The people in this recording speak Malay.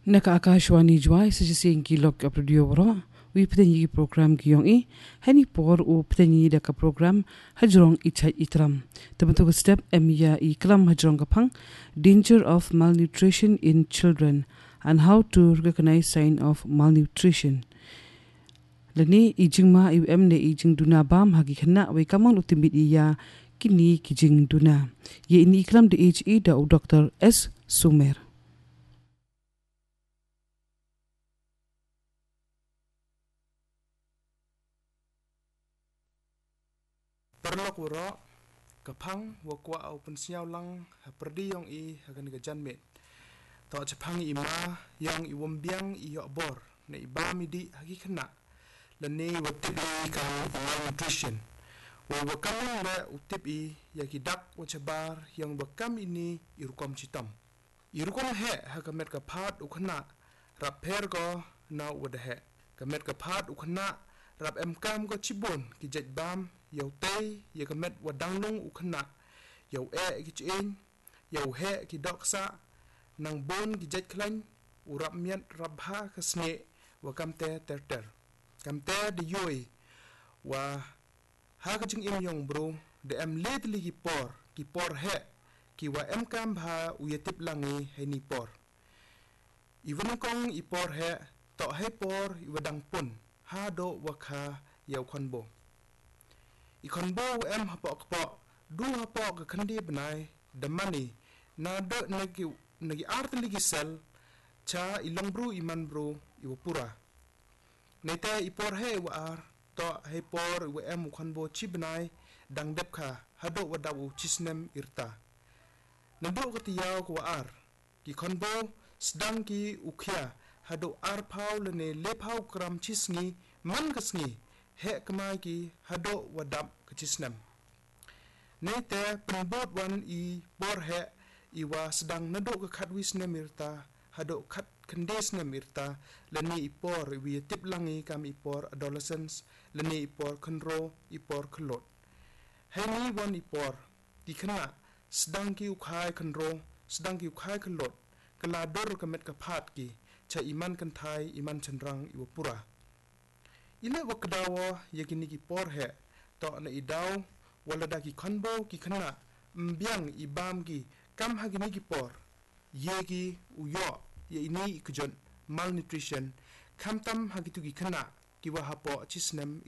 Naka Akashwani Jwai sejasi kilok ka produyo bro. Wi ptenyi program kiyong hani por u ptenyi da ka program hajrong itram. Tabantu step emya klam hajrong kapang danger of malnutrition in children and how to recognize sign of malnutrition. Lani ijingma ne ijing duna bam hagi khana we kamang utimit iya kini kijing duna. Ye ini iklam de HE da Dr. S. Sumer. Perlok wuro kapang wakwa au pensiaw lang perdi yong hagan gajanmet to chapang ima yang iwombiang iyo bor na ibami di hagi khana lani watip ka malnutrition wa wakam le utip yakidak wachabar yang wakam ini irukom chitam irukom hakamet ka phat ukhana rapher go na wadahe kamet ka phat ukhana rap emkam go chibon ki bam yau tei ya kamet wadanglung ukhana yau ki chen yau he ki doksa nang bon ki klan urap miat rabha kasne wa kamte ter kamte de yoi wa ha ka jing yong bro de em lately ki por he ki wa em kam bha uyatip langi he ni por even kong ipor he to he por iwadang pun ha do wakha yau khonbo ikonbo em hapok du hapok khandi benai the money na do nagi artli gisel cha ilong bru iman bru iwapura nete ipor he war to he por we em khonbo chibnai dang depkha hado wadawu chisnem irta nando katiyaw ko ar ki khonbo sedang ki ukhya hado ar pau lene lepau kram chisngi man kasngi he kemai ki hado wadap kechisnem nete penbot wan bor he iwa sedang nado ke khatwis nemirta hado khat kendes nemirta leni ipor wi tip langi kam ipor adolescents leni ipor khenro ipor khlot he ni wan ipor dikhna sedang ki ukhai khenro sedang ki ukhai khlot kala dor kamet ka phat ki cha iman kan thai iman chenrang iwapura ile wakdawo yakini ki por he to na idaw wala da ki khonbo ki khana mbyang ibam ki kam hagini ki por yegi uyo ye ini ikjon malnutrition kamtam hagitu ki khana ki wa hapo chisnem